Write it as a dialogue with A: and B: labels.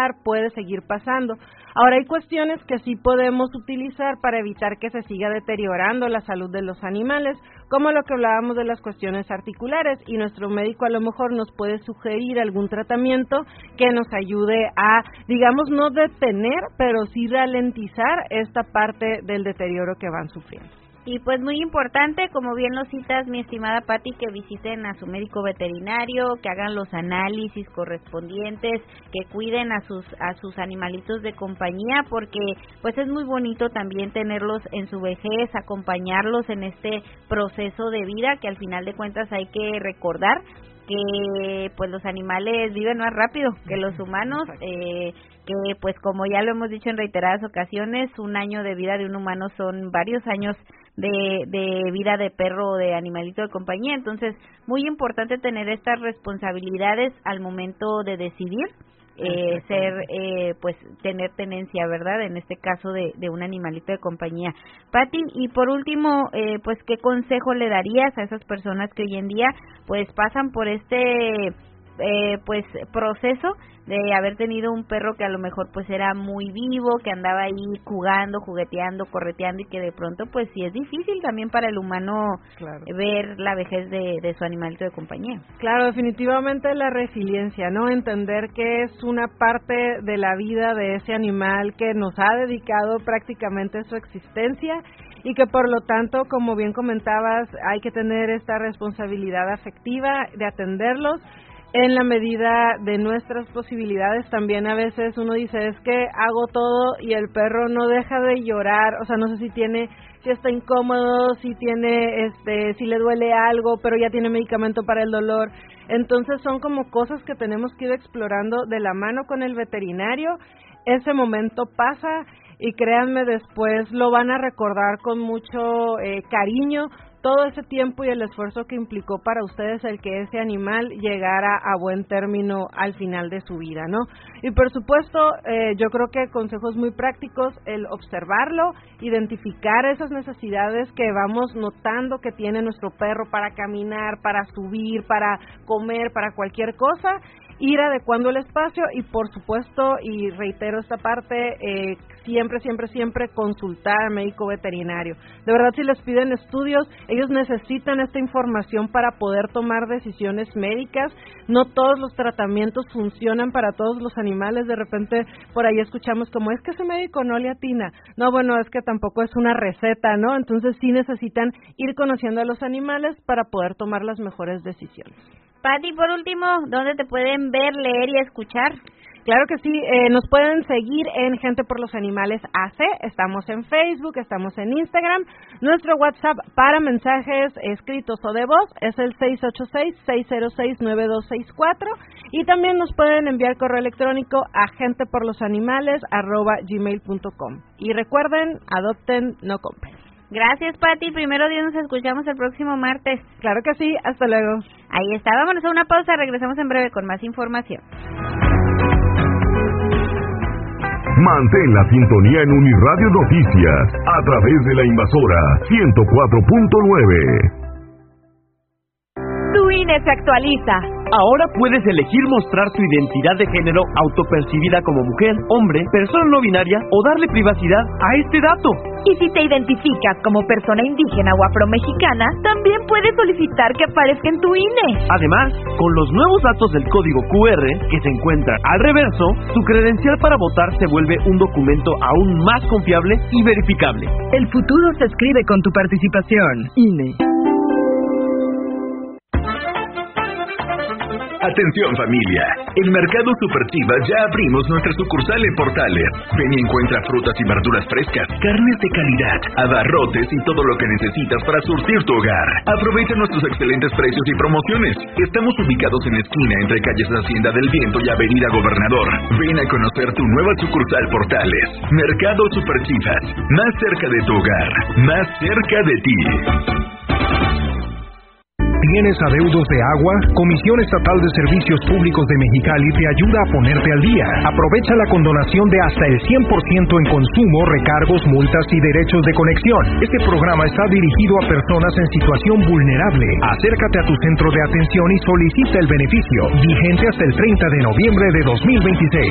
A: pasar, puede seguir pasando. Ahora, hay cuestiones que sí podemos utilizar para evitar que se siga deteriorando la salud de los animales, como lo que hablábamos de las cuestiones articulares, y nuestro médico a lo mejor nos puede sugerir algún tratamiento que nos ayude a, digamos, no detener, pero sí ralentizar esta parte del deterioro que van sufriendo.
B: Y pues muy importante, como bien lo citas, mi estimada Pati, que visiten a su médico veterinario, que hagan los análisis correspondientes, que cuiden a sus animalitos de compañía, porque pues es muy bonito también tenerlos en su vejez, acompañarlos en este proceso de vida, que al final de cuentas hay que recordar que pues los animales viven más rápido que los humanos, que pues como ya lo hemos dicho en reiteradas ocasiones, un año de vida de un humano son varios años de vida de perro o de animalito de compañía. Entonces, muy importante tener estas responsabilidades al momento de decidir pues tener tenencia, ¿verdad? En este caso de un animalito de compañía. Pati, y por último, pues ¿qué consejo le darías a esas personas que hoy en día pues pasan por este pues proceso de haber tenido un perro que a lo mejor pues era muy vivo, que andaba ahí jugando, jugueteando, correteando, y que de pronto pues sí es difícil también para el humano ver la vejez de su animalito de compañía?
A: Claro, definitivamente la resiliencia, ¿no? Entender que es una parte de la vida de ese animal que nos ha dedicado prácticamente su existencia, y que por lo tanto, como bien comentabas, hay que tener esta responsabilidad afectiva de atenderlos en la medida de nuestras posibilidades. También a veces uno dice, es que hago todo y el perro no deja de llorar, o sea, no sé si está incómodo, si le duele algo, pero ya tiene medicamento para el dolor. Entonces son como cosas que tenemos que ir explorando de la mano con el veterinario. Ese momento pasa y créanme, después lo van a recordar con mucho cariño, todo ese tiempo y el esfuerzo que implicó para ustedes el que ese animal llegara a buen término al final de su vida, ¿no? Y por supuesto, yo creo que consejos muy prácticos, el observarlo, identificar esas necesidades que vamos notando que tiene nuestro perro para caminar, para subir, para comer, para cualquier cosa, ir adecuando el espacio y por supuesto, y reitero esta parte, siempre consultar al médico veterinario. De verdad, si les piden estudios, ellos necesitan esta información para poder tomar decisiones médicas. No todos los tratamientos funcionan para todos los animales. De repente por ahí escuchamos como, es que ese médico no le atina. No, bueno, es que tampoco es una receta, ¿no? Entonces sí necesitan ir conociendo a los animales para poder tomar las mejores decisiones.
B: Pati, por último, ¿dónde te pueden ver, leer y escuchar?
A: Claro que sí, nos pueden seguir en Gente por los Animales AC, estamos en Facebook, estamos en Instagram. Nuestro WhatsApp para mensajes escritos o de voz es el 686-606-9264, y también nos pueden enviar correo electrónico a genteporlosanimales@gmail.com. Y recuerden, adopten, no compren.
B: Gracias, Pati. Primero Dios, nos escuchamos el próximo martes.
A: Claro que sí, hasta luego.
B: Ahí está, vámonos a una pausa, regresamos en breve con más información.
C: Mantén la sintonía en Uniradio Noticias a través de la Invasora 104.9.
D: Tu INE se actualiza.
E: Ahora puedes elegir mostrar tu identidad de género autopercibida como mujer, hombre, persona no binaria o darle privacidad a este dato.
D: Y si te identificas como persona indígena o afromexicana, también puedes solicitar que aparezca en tu INE.
E: Además, con los nuevos datos del código QR que se encuentra al reverso, tu credencial para votar se vuelve un documento aún más confiable y verificable.
F: El futuro se escribe con tu participación. INE.
G: Atención familia, en Mercado Super Chivas ya abrimos nuestra sucursal en Portales. Ven y encuentra frutas y verduras frescas, carnes de calidad, abarrotes y todo lo que necesitas para surtir tu hogar. Aprovecha nuestros excelentes precios y promociones. Estamos ubicados en la esquina entre calles Hacienda del Viento y Avenida Gobernador. Ven a conocer tu nueva sucursal Portales. Mercado Super Chivas, más cerca de tu hogar, más cerca de ti.
H: ¿Tienes adeudos de agua? Comisión Estatal de Servicios Públicos de Mexicali te ayuda a ponerte al día. Aprovecha la condonación de hasta el 100% en consumo, recargos, multas y derechos de conexión. Este programa está dirigido a personas en situación vulnerable. Acércate a tu centro de atención y solicita el beneficio. Vigente hasta el 30 de noviembre de 2026.